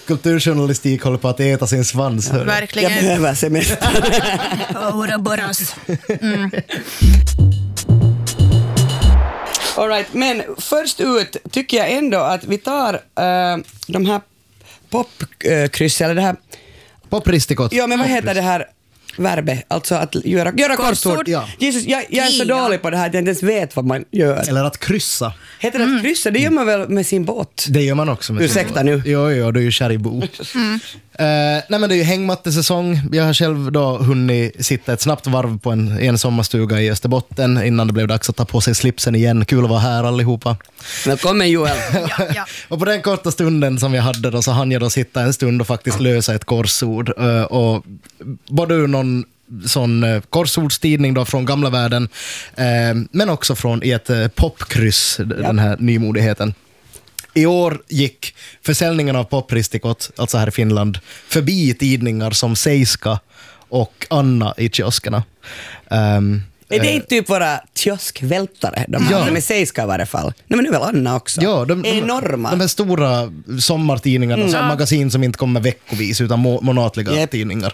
kulturjournalistik håller på att äta sin svans. Ja, verkligen. Jag behöver semester. Ora boras. All right, men först ut tycker jag ändå att vi tar de här popkryss, eller det här... Popristikot. Ja, men vad heter det här verbet? Alltså att göra korsord. Ja. Jesus, jag är så dålig på det här att jag inte ens vet vad man gör. Eller att kryssa. Heter det att kryssa? Det gör man väl med sin båt? Det gör man också med Ursäkta nu. Jo, du är ju kärribo. Nej, men det är ju hängmattesäsong. Jag har själv då hunnit sitta ett snabbt varv på en sommarstuga i Österbotten innan det blev dags att ta på sig slipsen igen. Kul att vara här allihopa. Välkommen Joel. Ja. Och på den korta stunden som jag hade då, så hann jag då sitta en stund och faktiskt lösa ett korsord. Och både ur någon sån korsordstidning då från gamla världen, men också från ett popkryss, den här nymodigheten. I år gick försäljningen av popristikot, alltså här i Finland, förbi tidningar som Seiska och Anna i kioskerna. Är det inte typ våra kioskvältare? De med Seiska i varje fall. Nej, men det är väl Anna också? Ja, de här stora sommartidningarna, som magasin som inte kommer veckovis utan månatliga tidningar.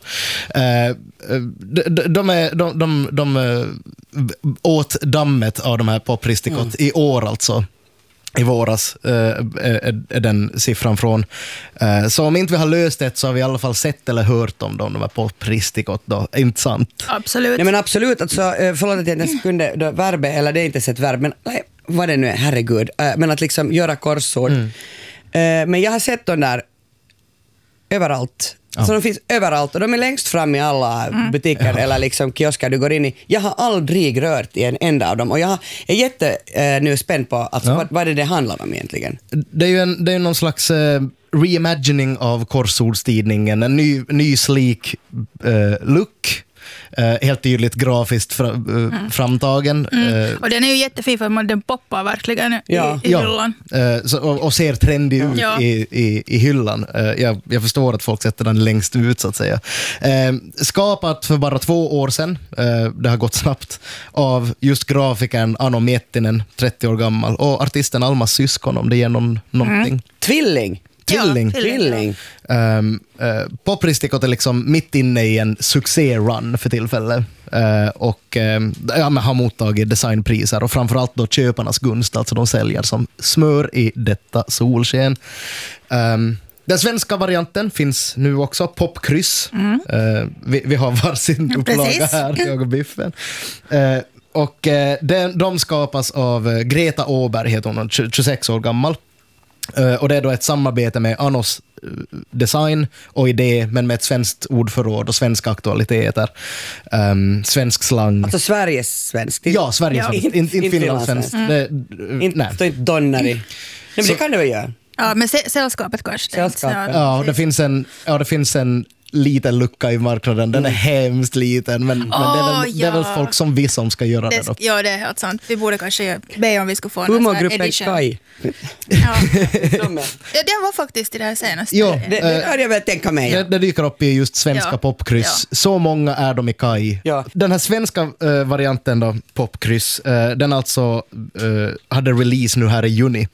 De åt dammet av de här popristikot i år alltså. I våras är den siffran från. Så om inte vi har löst det så har vi i alla fall sett eller hört om de här popristikot då. Inte sant? Absolut. Ja, men absolut. Alltså, förlåt att jag inte kunde då, verbe, eller det är inte ett verb, men nej, vad det nu är, herregud. Men att liksom göra korsord. Men jag har sett dem där överallt. Så de finns överallt och de är längst fram i alla butiker eller liksom kiosker du går in i. Jag har aldrig rört i en enda av dem och jag är nu spänd på alltså, vad det handlar om egentligen. Det är ju någon slags reimagining av korsordstidningen, en ny slik look. Helt tydligt grafiskt framtagen. Och den är ju jättefin för den poppar verkligen i hyllan. Och ser trendig ut i hyllan. Jag förstår att folk sätter den längst ut så att säga. Skapat för bara 2 år sedan, det har gått snabbt, av just grafikern Ano Miettinen, 30 år gammal, och artisten Almas syskon, om det ger någonting. Tvilling. Popristikot är liksom mitt inne i en succé-run för tillfället. Och har mottagit designpriser och framförallt då köparnas gunst, alltså de säljer som smör i detta solsken. Den svenska varianten finns nu också, popkryss. Vi har varsin upplaga här, jag och Biffen. Och de skapas av Greta Åberg, heter hon, 26 år gammal. Och det är då ett samarbete med Anos design och idé, men med ett svenskt ordförråd och svenska aktualiteter. Svensk slang. Alltså Sveriges svensk. Ja, Sveriges svensk. Inte Finlands svensk. Inte Donnari. Men det kan det väl göra. Ja, men sällskapet kanske. Ja, det finns en liten lucka i marknaden. Den är hemskt liten, men det är väl folk som vi som ska göra det då. Ja, det är helt sant. Vi borde kanske be om vi skulle få en humorgruppen Kai. Ja, det var faktiskt i det här senaste. Ja, det kan jag väl tänka mig. Det dyker upp i just svenska popkryss. Ja. Så många är de i Kai. Ja. Den här svenska varianten då, popkryss, den alltså hade release nu här i juni.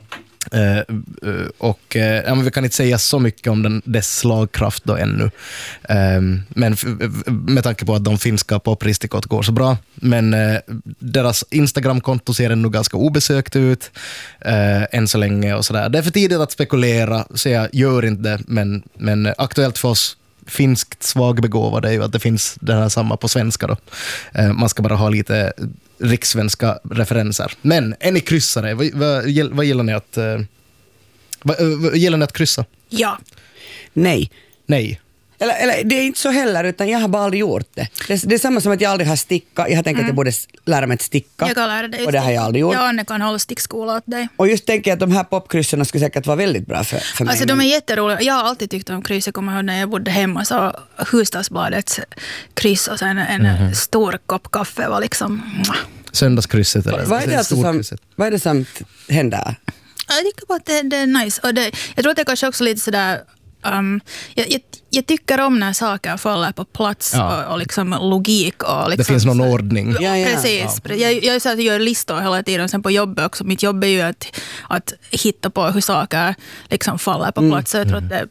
Och vi kan inte säga så mycket om dess slagkraft då ännu, men med tanke på att de finska popristikot går så bra, men deras Instagram-konto ser ännu ganska obesökt ut än så länge och sådär. Det är för tidigt att spekulera, så jag gör inte det, men aktuellt för oss finskt svagbegåvade är ju att det finns det här samma på svenska då. Man ska bara ha lite rikssvenska referenser. Men är ni kryssare? Vad gillar ni att gillar ni att kryssa? Ja. Nej. Eller det är inte så heller, utan jag har bara aldrig gjort det. Det är samma som att jag aldrig har stickat. Jag har tänkt att jag borde lära mig att sticka. Jag kan lära dig. Och det har jag aldrig gjort. Ja, Anne kan hålla stickskola åt dig. Och just tänker jag att de här popkrysserna skulle säkert vara väldigt bra för mig. Alltså de är jätteroliga. Jag har alltid tyckt om kryss. Jag kommer ihåg när jag bodde hemma, så Husstadsbladets kryss och sen en stor kopp kaffe var liksom... Söndagskrysset eller vad är det som händer? Jag tycker bara att det är nice. Och jag tror att det är kanske också lite sådär... Jag tycker om när saker faller på plats och liksom logik. Och liksom, det finns någon ordning. Precis. Ja. Jag gör listor hela tiden, sen på jobbet också. Mitt jobb är ju att hitta på hur saker liksom faller på plats. Så jag tror att